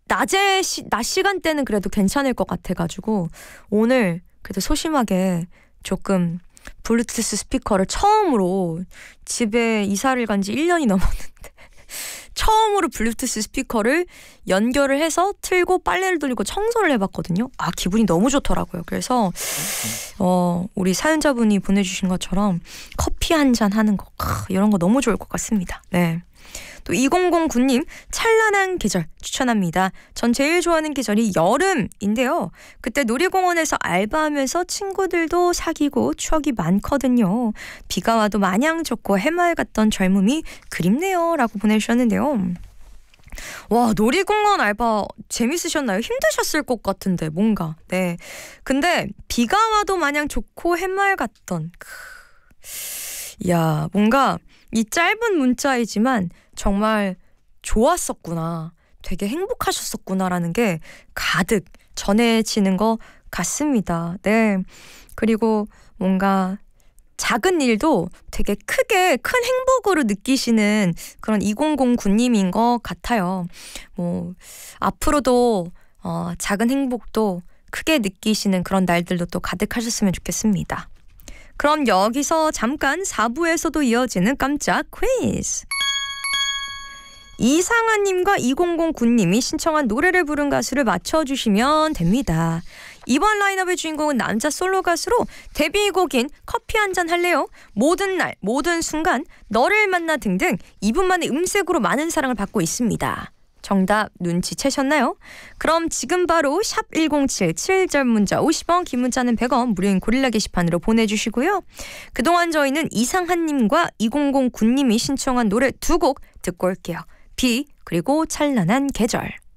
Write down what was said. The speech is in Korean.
낮 시간대는 그래도 괜찮을 것 같아가지고 오늘 그래도 소심하게 조금 블루투스 스피커를 처음으로, 집에 이사를 간 지 1년이 넘었는데 처음으로 블루투스 스피커를 연결을 해서 틀고 빨래를 돌리고 청소를 해봤거든요. 기분이 너무 좋더라고요. 그래서 우리 사연자분이 보내주신 것처럼 커피 한 잔 하는 거, 이런 거 너무 좋을 것 같습니다. 네. 또 2009님, 찬란한 계절 추천합니다. 전 제일 좋아하는 계절이 여름인데요. 그때 놀이공원에서 알바하면서 친구들도 사귀고 추억이 많거든요. 비가 와도 마냥 좋고 해마을 같던 젊음이 그립네요. 라고 보내주셨는데요. 와, 놀이공원 알바 재밌으셨나요? 힘드셨을 것 같은데 뭔가. 네. 근데 비가 와도 마냥 좋고 해마을 같던, 이야, 뭔가 이 짧은 문자이지만 정말 좋았었구나, 되게 행복하셨었구나라는 게 가득 전해지는 것 같습니다. 네. 그리고 뭔가 작은 일도 되게 크게 큰 행복으로 느끼시는 그런 2009님인 것 같아요. 뭐 앞으로도 작은 행복도 크게 느끼시는 그런 날들도 또 가득하셨으면 좋겠습니다. 그럼 여기서 잠깐 4부에서도 이어지는 깜짝 퀴즈. 이상한님과 2009님이 신청한 노래를 부른 가수를 맞춰주시면 됩니다. 이번 라인업의 주인공은 남자 솔로 가수로 데뷔곡인 커피 한잔 할래요, 모든 날 모든 순간, 너를 만나 등등 이분만의 음색으로 많은 사랑을 받고 있습니다. 정답 눈치채셨나요? 그럼 지금 바로 샵 1077, 7절 문자 50원, 긴 문자는 100원, 무료인 고릴라 게시판으로 보내주시고요. 그동안 저희는 이상한님과 2009님이 신청한 노래 2곡 듣고 올게요. 비, 그리고 찬란한 계절.